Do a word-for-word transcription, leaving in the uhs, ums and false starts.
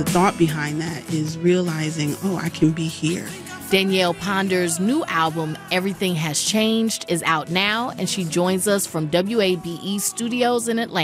thought behind that is realizing, oh, I can be here. Danielle Ponder's new album, Everything Has Changed, is out now, and she joins us from W A B E Studios in Atlanta.